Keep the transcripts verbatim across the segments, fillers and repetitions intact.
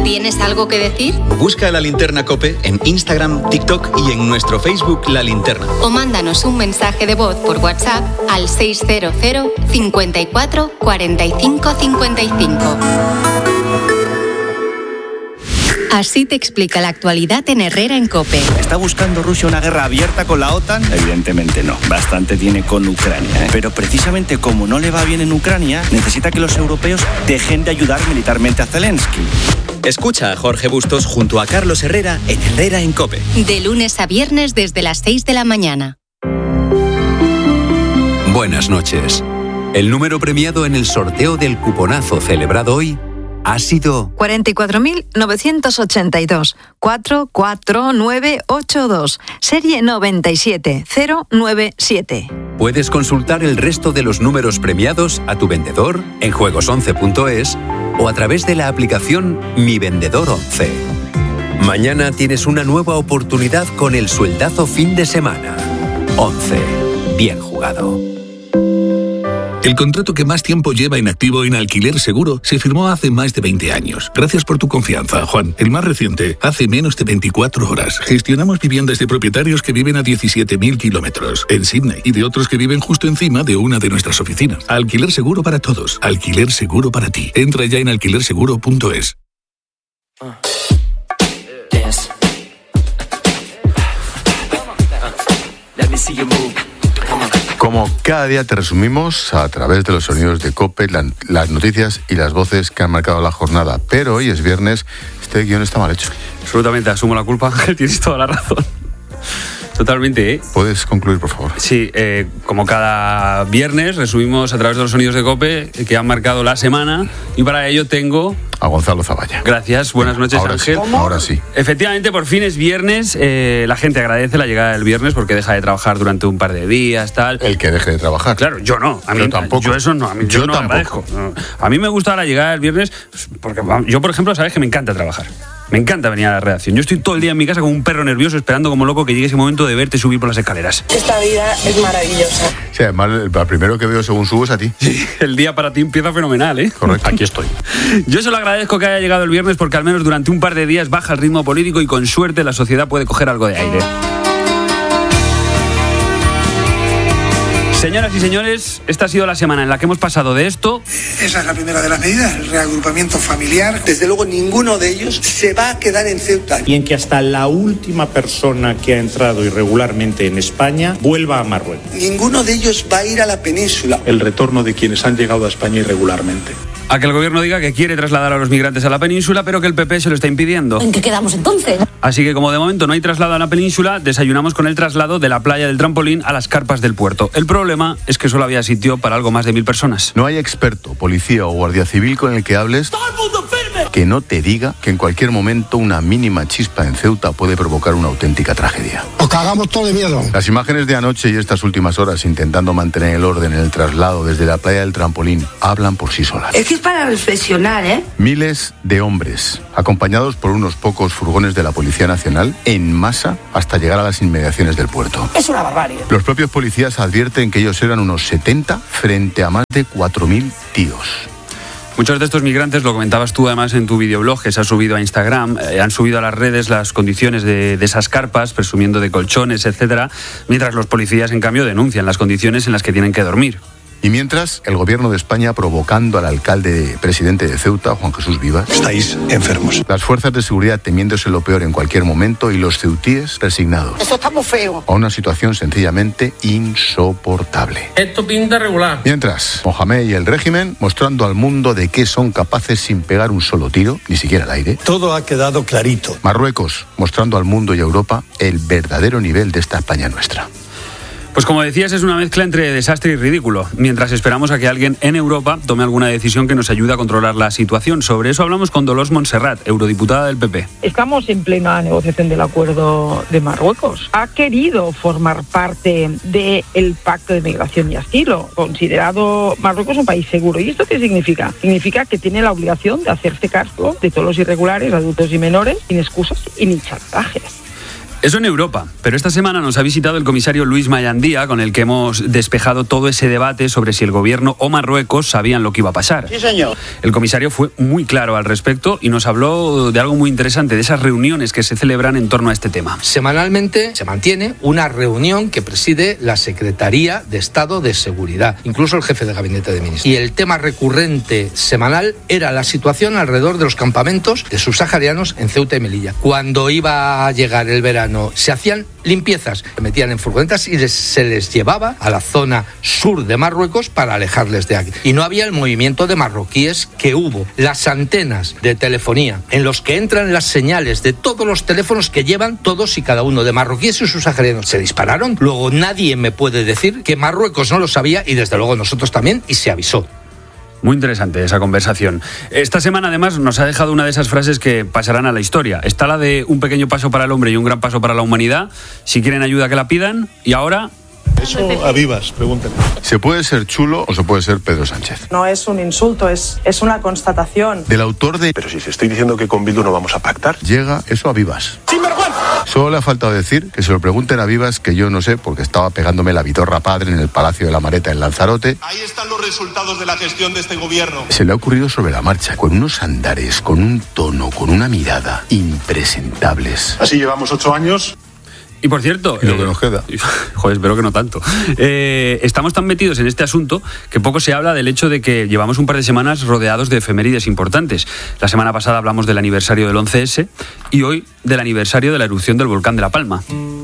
¿Tienes algo que decir? Busca La Linterna COPE en Instagram, TikTok y en nuestro Facebook La Linterna. O mándanos un mensaje de voz por WhatsApp al seis cero cero, cincuenta y cuatro, cuarenta y cinco, cincuenta y cinco. Así te explica la actualidad en Herrera en COPE. ¿Está buscando Rusia una guerra abierta con la OTAN? Evidentemente no. Bastante tiene con Ucrania, ¿eh? Pero precisamente como no le va bien en Ucrania, necesita que los europeos dejen de ayudar militarmente a Zelensky. Escucha a Jorge Bustos junto a Carlos Herrera en Herrera en COPE. De lunes a viernes desde las seis de la mañana. Buenas noches. El número premiado en el sorteo del cuponazo celebrado hoy ha sido cuarenta y cuatro mil novecientos ochenta y dos, cuatro cuatro nueve ocho dos, serie noventa y siete cero nueve siete. Puedes consultar el resto de los números premiados a tu vendedor en juegos once punto es o a través de la aplicación Mi Vendedor once. Mañana tienes una nueva oportunidad con el sueldazo fin de semana. once. Bien jugado. El contrato que más tiempo lleva inactivo en Alquiler Seguro se firmó hace más de veinte años. Gracias por tu confianza, Juan. El más reciente, hace menos de veinticuatro horas. Gestionamos viviendas de propietarios que viven a diecisiete mil kilómetros en Sydney y de otros que viven justo encima de una de nuestras oficinas. Alquiler Seguro para todos. Alquiler Seguro para ti. Entra ya en alquiler seguro punto es. Como cada día te resumimos a través de los sonidos de COPE, la, las noticias y las voces que han marcado la jornada. Pero hoy es viernes, este guión está mal hecho. Absolutamente, asumo la culpa, Ángel, tienes toda la razón. Totalmente, ¿eh? ¿Puedes concluir, por favor? Sí, eh, como cada viernes resumimos a través de los sonidos de COPE que han marcado la semana y para ello tengo... a Gonzalo Zavalla. Gracias, buenas noches, ahora Ángel. Sí, ahora sí. Efectivamente, por fin es viernes, eh, la gente agradece la llegada del viernes porque deja de trabajar durante un par de días, tal. El que deje de trabajar. Claro, yo no. A mí, yo tampoco. Yo eso no, a mí, yo, yo no agradezco. No. A mí me gusta la llegada del viernes porque yo, por ejemplo, sabes que me encanta trabajar. Me encanta venir a la redacción. Yo estoy todo el día en mi casa como un perro nervioso esperando como loco que llegue ese momento de verte subir por las escaleras. Esta vida es maravillosa. Sí, además, el primero que veo según subo es a ti. Sí, el día para ti empieza fenomenal, ¿eh? Correcto. Aquí estoy. Yo se lo agradezco que haya llegado el viernes porque al menos durante un par de días baja el ritmo político y con suerte la sociedad puede coger algo de aire. Señoras y señores, esta ha sido la semana en la que hemos pasado de esto... Esa es la primera de las medidas, el reagrupamiento familiar. Desde luego ninguno de ellos se va a quedar en Ceuta. Y en que hasta la última persona que ha entrado irregularmente en España vuelva a Marruecos. Ninguno de ellos va a ir a la península. El retorno de quienes han llegado a España irregularmente. A que el gobierno diga que quiere trasladar a los migrantes a la península, pero que el P P se lo está impidiendo. ¿En qué quedamos entonces? Así que como de momento no hay traslado a la península, desayunamos con el traslado de la playa del Trampolín a las carpas del puerto. El problema es que solo había sitio para algo más de mil personas. No hay experto, policía o guardia civil con el que hables ¡todo el mundo firme! Que no te diga que en cualquier momento una mínima chispa en Ceuta puede provocar una auténtica tragedia. Nos cagamos todo de miedo. Las imágenes de anoche y estas últimas horas intentando mantener el orden en el traslado desde la playa del Trampolín hablan por sí solas. Es que es para reflexionar, ¿eh? Miles de hombres, acompañados por unos pocos furgones de la Policía Nacional, en masa hasta llegar a las inmediaciones del puerto. Es una barbarie. Los propios policías advierten que ellos eran unos setenta frente a más de cuatro mil tíos. Muchos de estos migrantes, lo comentabas tú además en tu videoblog que se ha subido a Instagram, eh, han subido a las redes las condiciones de, de esas carpas, presumiendo de colchones, etcétera, mientras los policías, en cambio, denuncian las condiciones en las que tienen que dormir. Y mientras, el gobierno de España provocando al alcalde presidente de Ceuta, Juan Jesús Vivas. Estáis enfermos. Las fuerzas de seguridad temiéndose lo peor en cualquier momento y los ceutíes resignados. Eso está muy feo. A una situación sencillamente insoportable. Esto pinta regular. Mientras, Mohamed y el régimen mostrando al mundo de qué son capaces sin pegar un solo tiro, ni siquiera al aire. Todo ha quedado clarito. Marruecos mostrando al mundo y a Europa el verdadero nivel de esta España nuestra. Pues como decías, es una mezcla entre desastre y ridículo, mientras esperamos a que alguien en Europa tome alguna decisión que nos ayude a controlar la situación. Sobre eso hablamos con Dolors Montserrat, eurodiputada del P P. Estamos en plena negociación del acuerdo de Marruecos. Ha querido formar parte del Pacto de Migración y Asilo, considerado Marruecos un país seguro. ¿Y esto qué significa? Significa que tiene la obligación de hacerse cargo de todos los irregulares, adultos y menores, sin excusas y ni chantajes. Eso en Europa, pero esta semana nos ha visitado el comisario Luis Mayandía, con el que hemos despejado todo ese debate sobre si el gobierno o Marruecos sabían lo que iba a pasar. Sí, señor. El comisario fue muy claro al respecto y nos habló de algo muy interesante, de esas reuniones que se celebran en torno a este tema. Semanalmente se mantiene una reunión que preside la Secretaría de Estado de Seguridad, incluso el jefe de gabinete de ministros. Y el tema recurrente semanal era la situación alrededor de los campamentos de subsaharianos en Ceuta y Melilla. Cuando iba a llegar el verano, se hacían limpiezas, se metían en furgonetas y les, se les llevaba a la zona sur de Marruecos para alejarles de aquí. Y no había el movimiento de marroquíes que hubo. Las antenas de telefonía en los que entran las señales de todos los teléfonos que llevan todos y cada uno de marroquíes y subsaharianos se dispararon. Luego nadie me puede decir que Marruecos no lo sabía y desde luego nosotros también, y se avisó. Muy interesante esa conversación. Esta semana además nos ha dejado una de esas frases que pasarán a la historia. Está la de un pequeño paso para el hombre y un gran paso para la humanidad. Si quieren ayuda, que la pidan. Y ahora... Eso a vivas, pregúntenme. ¿Se puede ser chulo o se puede ser Pedro Sánchez? No es un insulto, es, es una constatación. Del autor de... Pero si se estoy diciendo que con Bildu no vamos a pactar. Llega eso a vivas. Solo le ha faltado decir que se lo pregunten a Vivas, que yo no sé, porque estaba pegándome la vitorra padre en el Palacio de la Mareta en Lanzarote. Ahí están los resultados de la gestión de este gobierno. Se le ha ocurrido sobre la marcha, con unos andares, con un tono, con una mirada impresentables. Así llevamos ocho años. Y por cierto... Y lo eh, que nos queda. Joder, espero que no tanto. Eh, estamos tan metidos en este asunto que poco se habla del hecho de que llevamos un par de semanas rodeados de efemérides importantes. La semana pasada hablamos del aniversario del once ese y hoy del aniversario de la erupción del volcán de La Palma.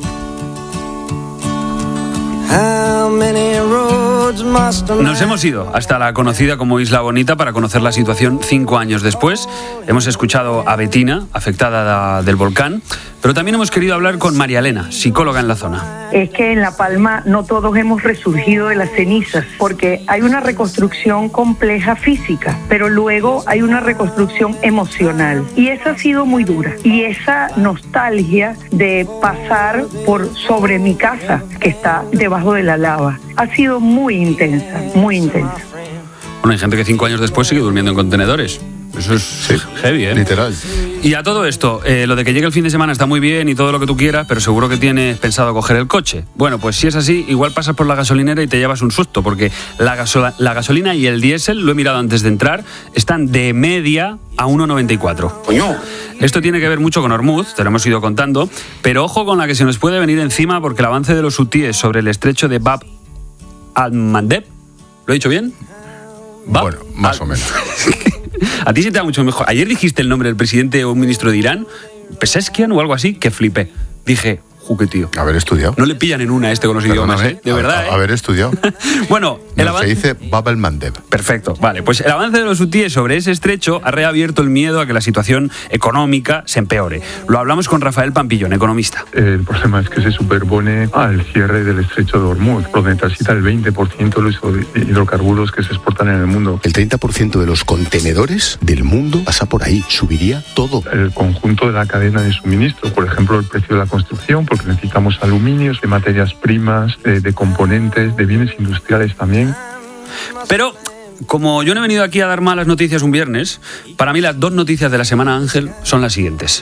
Nos hemos ido hasta la conocida como Isla Bonita para conocer la situación cinco años después. Hemos escuchado a Betina, afectada del volcán, pero también hemos querido hablar con María Elena, psicóloga en la zona. Es que en La Palma no todos hemos resurgido de las cenizas, porque hay una reconstrucción compleja física, pero luego hay una reconstrucción emocional. Y esa ha sido muy dura. Y esa nostalgia de pasar por sobre mi casa, que está debajo de la lava, ha sido muy intensa, muy intensa. Bueno, hay gente que cinco años después sigue durmiendo en contenedores. Eso es sí, heavy, ¿eh? Literal. Y a todo esto, eh, lo de que llegue el fin de semana está muy bien y todo lo que tú quieras, pero seguro que tienes pensado coger el coche. Bueno, pues si es así, igual pasas por la gasolinera y te llevas un susto, porque la, gasola, la gasolina y el diésel, lo he mirado antes de entrar, están de media a uno noventa y cuatro. ¡Coño! Esto tiene que ver mucho con Hormuz, te lo hemos ido contando, pero ojo con la que se nos puede venir encima, porque el avance de los hutíes sobre el estrecho de Bab al-Mandeb, ¿lo he dicho bien? Bab bueno, más al- o menos. A ti se te da mucho mejor. Ayer dijiste el nombre del presidente o un ministro de Irán, Peseskian o algo así, que flipé. Dije, juque tío. Haber estudiado. No le pillan en una a este con los idiomas, ¿eh? De verdad, ¿eh? Haber estudiado. Bueno, el no, avance... se dice Bab el-Mandeb. Perfecto, vale. Pues el avance de los hutíes sobre ese estrecho ha reabierto el miedo a que la situación económica se empeore. Lo hablamos con Rafael Pampillón, economista. El problema es que se superpone al cierre del estrecho de Hormuz, donde necesita el veinte por ciento de los hidrocarburos que se exportan en el mundo. El treinta por ciento de los contenedores del mundo pasa por ahí. Subiría todo. El conjunto de la cadena de suministro, por ejemplo, el precio de la construcción, porque necesitamos aluminios, de materias primas, de, de componentes, de bienes industriales también. Pero, como yo no he venido aquí a dar malas noticias un viernes, para mí las dos noticias de la semana, Ángel, son las siguientes.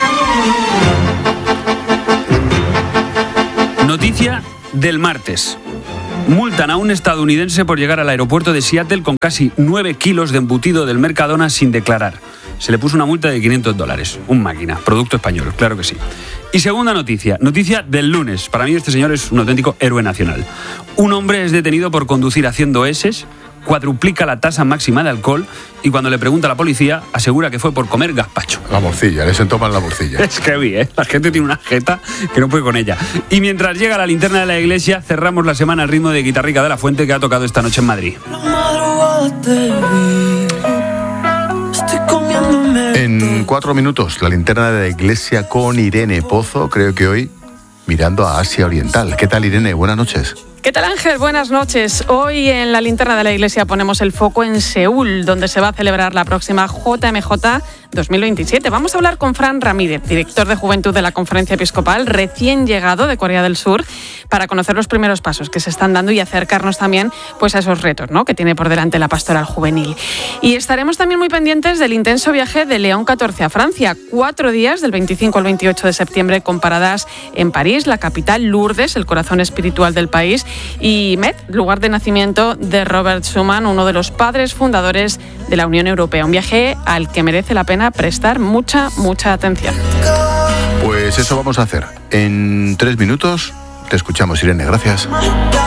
Noticia del martes. Multan a un estadounidense por llegar al aeropuerto de Seattle con casi nueve kilos de embutido del Mercadona sin declarar. Se le puso una multa de quinientos dólares. Un máquina, producto español, claro que sí. Y segunda noticia, noticia del lunes. Para mí este señor es un auténtico héroe nacional. Un hombre es detenido por conducir haciendo eses, cuadruplica la tasa máxima de alcohol y cuando le pregunta a la policía asegura que fue por comer gazpacho. La morcilla, le sentó mal la morcilla. Es que vi, ¿eh? La gente tiene una jeta que no puede con ella. Y mientras llega la linterna de la iglesia, cerramos la semana al ritmo de Guitarrica de la Fuente, que ha tocado esta noche en Madrid. En cuatro minutos, la linterna de la iglesia con Irene Pozo, creo que hoy mirando a Asia Oriental. ¿Qué tal, Irene? Buenas noches. ¿Qué tal, Ángel? Buenas noches. Hoy en la linterna de la Iglesia ponemos el foco en Seúl, donde se va a celebrar la próxima J M J dos mil veintisiete. Vamos a hablar con Fran Ramírez, director de Juventud de la Conferencia Episcopal, recién llegado de Corea del Sur, para conocer los primeros pasos que se están dando y acercarnos también pues, a esos retos, ¿no?, que tiene por delante la pastoral juvenil. Y estaremos también muy pendientes del intenso viaje de León catorce a Francia. Cuatro días, del veinticinco al veintiocho de septiembre, con paradas en París, la capital, Lourdes, el corazón espiritual del país, y Metz, lugar de nacimiento de Robert Schuman, uno de los padres fundadores de la Unión Europea. Un viaje al que merece la pena prestar mucha, mucha atención. Pues eso vamos a hacer. En tres minutos te escuchamos, Irene. Gracias.